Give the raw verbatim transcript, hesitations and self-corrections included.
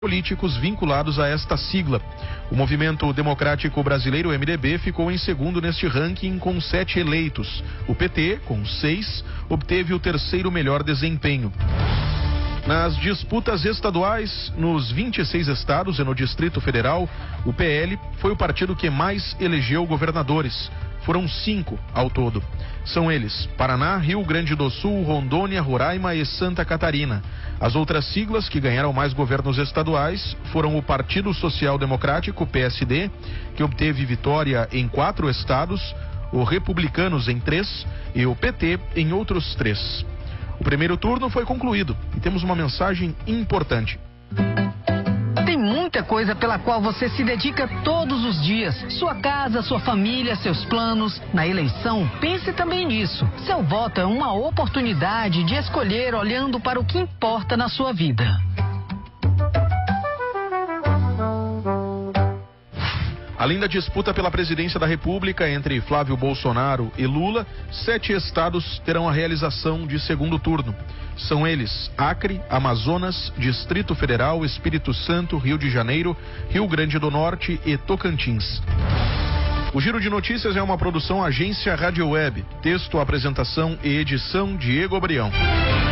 políticos vinculados a esta sigla. O Movimento Democrático Brasileiro, M D B, ficou em segundo neste ranking com sete eleitos. O P T, com seis, obteve o terceiro melhor desempenho. Nas disputas estaduais, nos vinte e seis estados e no Distrito Federal, o P L foi o partido que mais elegeu governadores. Foram cinco ao todo. São eles: Paraná, Rio Grande do Sul, Rondônia, Roraima e Santa Catarina. As outras siglas que ganharam mais governos estaduais foram o Partido Social Democrático, P S D, que obteve vitória em quatro estados, o Republicanos em três e o P T em outros três. O primeiro turno foi concluído e temos uma mensagem importante. Tem muita coisa pela qual você se dedica todos os dias. Sua casa, sua família, seus planos. Na eleição, pense também nisso. Seu voto é uma oportunidade de escolher olhando para o que importa na sua vida. Além da disputa pela presidência da República entre Flávio Bolsonaro e Lula, sete estados terão a realização de segundo turno. São eles: Acre, Amazonas, Distrito Federal, Espírito Santo, Rio de Janeiro, Rio Grande do Norte e Tocantins. O Giro de Notícias é uma produção Agência Rádio Web. Texto, apresentação e edição Diego Brião.